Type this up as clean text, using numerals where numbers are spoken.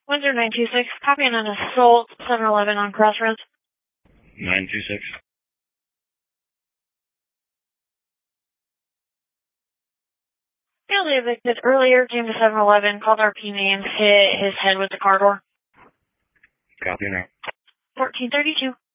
Windsor 926, copy on an assault 7-Eleven on Crossroads. 926. Failed evicted earlier, came to 7-Eleven, called our P names, hit his head with the car door. Copy now. 1432.